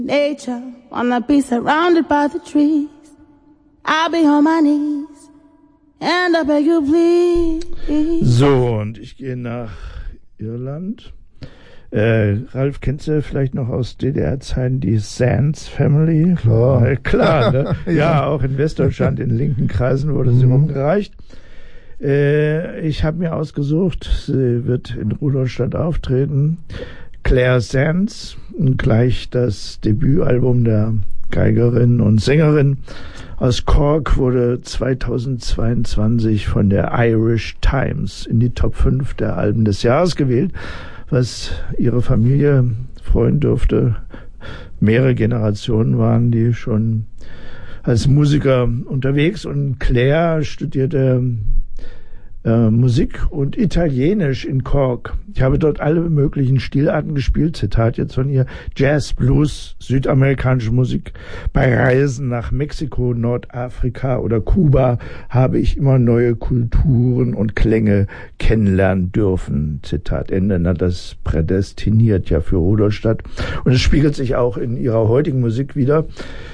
Nature, wanna be surrounded by the trees. I'll be on my knees and I beg you please. So, und ich gehe nach Irland. Ralf, kennst du vielleicht noch aus DDR-Zeiten die Sands Family? Klar. Klar, ne? Ja, auch in Westdeutschland, in linken Kreisen wurde sie rumgereicht. Ich habe mir ausgesucht, sie wird in Rudolstadt auftreten. Claire Sands, gleich das Debütalbum der Geigerin und Sängerin aus Cork, wurde 2022 von der Irish Times in die Top 5 der Alben des Jahres gewählt, was ihre Familie freuen dürfte. Mehrere Generationen waren die schon als Musiker unterwegs und Claire studierte Musik und Italienisch in Cork. Ich habe dort alle möglichen Stilarten gespielt, Zitat jetzt von ihr, Jazz, Blues, südamerikanische Musik. Bei Reisen nach Mexiko, Nordafrika oder Kuba habe ich immer neue Kulturen und Klänge kennenlernen dürfen. Zitat Ende. Na, das prädestiniert ja für Rudolstadt. Und es spiegelt sich auch in ihrer heutigen Musik wieder,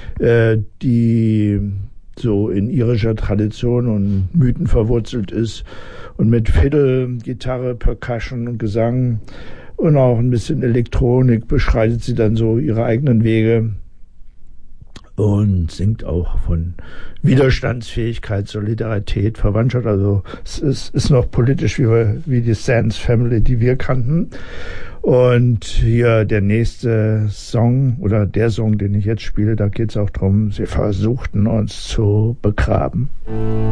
die so in irischer Tradition und Mythen verwurzelt ist und mit Fiddle, Gitarre, Percussion und Gesang und auch ein bisschen Elektronik beschreitet sie dann so ihre eigenen Wege und singt auch von Widerstandsfähigkeit, Solidarität, Verwandtschaft. Also es ist noch politisch wie die Sands Family, die wir kannten. Und hier der nächste Song oder der Song, den ich jetzt spiele, da geht es auch darum, sie versuchten uns zu begraben.